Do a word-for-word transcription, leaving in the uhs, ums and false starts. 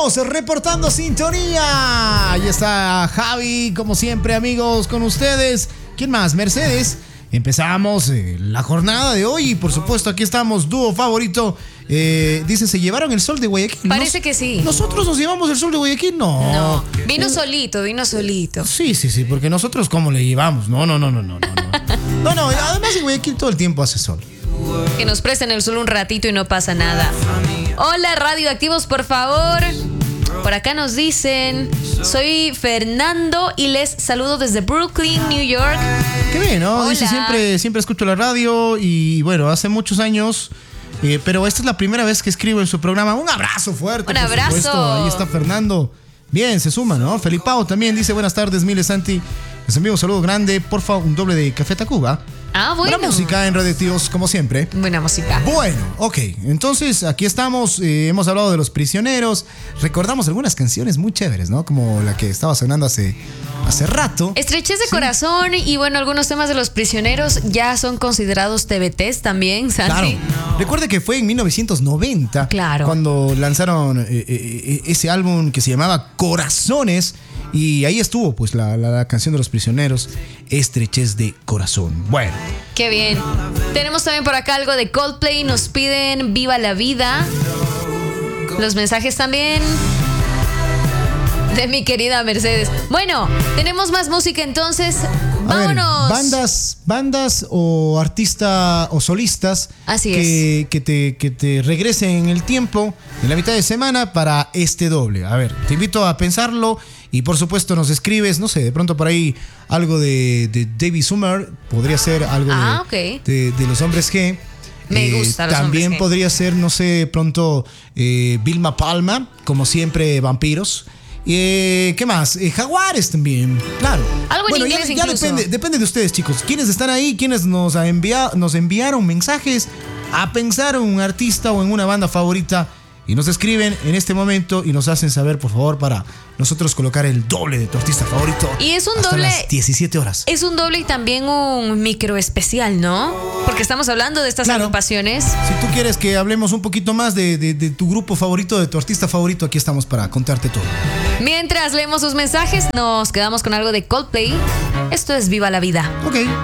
estamos reportando sintonía. Ahí está Javi, como siempre, amigos, con ustedes. ¿Quién más? Mercedes. Empezamos eh, la jornada de hoy y por supuesto aquí estamos, dúo favorito. Eh, dice, ¿se llevaron el sol de Guayaquil? Parece Nos, que sí. ¿Nosotros nos llevamos el sol de Guayaquil? No. No, vino solito, vino solito. Sí, sí, sí, porque nosotros ¿cómo le llevamos? No, no, no, no, no, no. No, no, además en Guayaquil todo el tiempo hace sol. Que nos presten el sol un ratito y no pasa nada. Hola, radioactivos, por favor. Por acá nos dicen, soy Fernando y les saludo desde Brooklyn, New York. Qué bien, ¿no? Hola. Dice, siempre, siempre escucho la radio y bueno, hace muchos años, eh, pero esta es la primera vez que escribo en su programa. Un abrazo fuerte. Un abrazo. Por supuesto. Ahí está Fernando. Bien, se suma, ¿no? Felipao también dice, buenas tardes, Miles Santi. Les envío un saludo grande. Porfa, un doble de Café Tacuba. Ah, bueno. Buena música en Radioactivos, como siempre. Buena música. Bueno, ok. Entonces, aquí estamos. Eh, hemos hablado de los prisioneros. Recordamos algunas canciones muy chéveres, ¿no? Como la que estaba sonando hace, hace rato. Estrechez de Sí. corazón y bueno, algunos temas de los prisioneros ya son considerados T V Ts también, Santi. Claro. Recuerde que fue en mil novecientos noventa. Claro. Cuando lanzaron eh, eh, ese álbum que se llamaba Corazones. Y ahí estuvo, pues, la, la, la canción de los prisioneros, Estrechez de corazón. Bueno. Qué bien. Tenemos también por acá algo de Coldplay. Nos piden Viva la Vida. Los mensajes también de mi querida Mercedes. Bueno, tenemos más música entonces. A ver, Vámonos. bandas, bandas o artistas o solistas Así que, es. que, te, que te regresen en el tiempo, en la mitad de semana, para este doble. A ver, te invito a pensarlo y por supuesto nos escribes, no sé, de pronto por ahí algo de, de David Summer, podría ser algo Ah, de, ok. de, de los hombres G. Me gusta los También hombres G. podría ser, no sé, pronto eh, Vilma Palma, como siempre, Vampiros. Eh, ¿Qué más? Eh, Jaguares también, claro. Algo en bueno, inglés ya, ya incluso. depende, depende de ustedes, chicos. ¿Quiénes están ahí? ¿Quiénes nos, ha enviado, nos enviaron mensajes a pensar en un artista o en una banda favorita? Y nos escriben en este momento y nos hacen saber, por favor, para nosotros colocar el doble de tu artista favorito. Y es un hasta doble- las diecisiete horas. Es un doble y también un micro especial, ¿no? Porque estamos hablando de estas Claro. agrupaciones. Si tú quieres que hablemos un poquito más de, de, de tu grupo favorito, de tu artista favorito, aquí estamos para contarte todo. Mientras leemos sus mensajes, nos quedamos con algo de Coldplay. Esto es Viva la Vida. Ok.